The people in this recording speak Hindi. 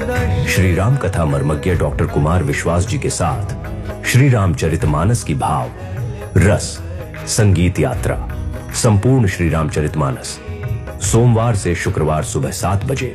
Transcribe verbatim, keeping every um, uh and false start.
श्री राम कथा मर्मज्ञ डॉक्टर कुमार विश्वास जी के साथ श्री रामचरितमानस की भाव रस संगीत यात्रा संपूर्ण श्री रामचरितमानस सोमवार से शुक्रवार सुबह सात बजे